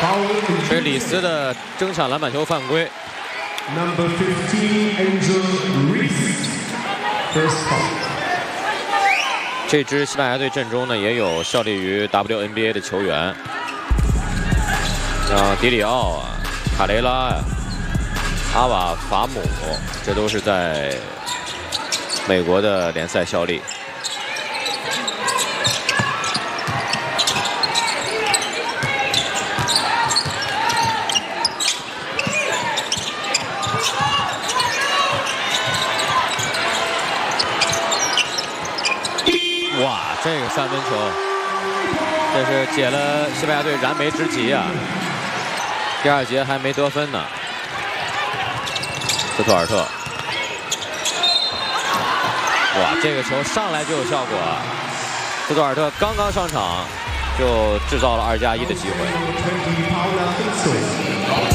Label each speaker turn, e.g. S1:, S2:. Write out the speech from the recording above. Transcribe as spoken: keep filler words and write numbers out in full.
S1: 这是里斯的争抢篮板球犯规。
S2: Number fifteen, Angel Reese, first foul.
S1: 这支西班牙队阵中呢，也有效力于 W N B A 的球员，像迪里奥啊、卡雷拉呀、阿瓦法姆，这都是在美国的联赛效力。哇，这个三分球，这是解了西班牙队燃眉之急啊！第二节还没得分呢。斯图尔特，哇，这个球上来就有效果啊！斯图尔特刚刚上场就制造了二加一的机会。